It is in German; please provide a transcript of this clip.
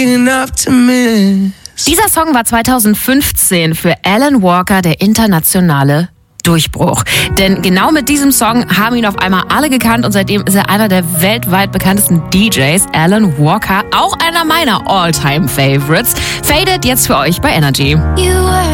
Dieser Song war 2015 für Alan Walker der internationale Durchbruch. Denn genau mit diesem Song haben ihn auf einmal alle gekannt und seitdem ist er einer der weltweit bekanntesten DJs. Alan Walker, auch einer meiner All-Time-Favorites, fadet jetzt für euch bei Energy.